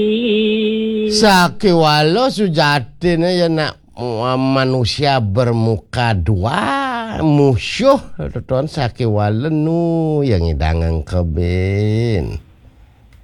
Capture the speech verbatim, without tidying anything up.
Sakiwalo sujatine ya nak manusia bermuka dua musuh ton sakiwalo nu yang hidangan kebin.